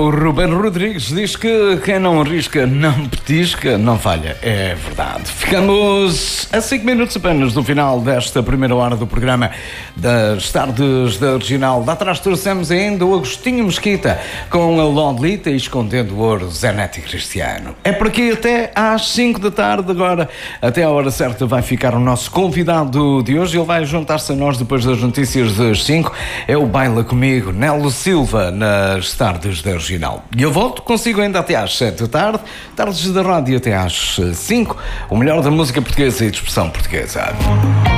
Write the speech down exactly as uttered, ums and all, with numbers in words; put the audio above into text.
o Ruben Rodrigues diz que quem não arrisca não petisca, não falha. É verdade. Ficamos a cinco minutos apenas do final desta primeira hora do programa das tardes da Original. Lá atrás trouxemos ainda o Agostinho Mesquita com a Londlita e Escondendo o Ouro, Zé Neto e Cristiano. É por aqui até às cinco da tarde. Agora, até a hora certa, vai ficar o nosso convidado de hoje. Ele vai juntar-se a nós depois das notícias das cinco. É o Baila Comigo, Nelo Silva, nas tardes da Original. E eu volto consigo ainda até às sete da tarde, tardes da rádio até às cinco, o melhor da música portuguesa e de expressão portuguesa.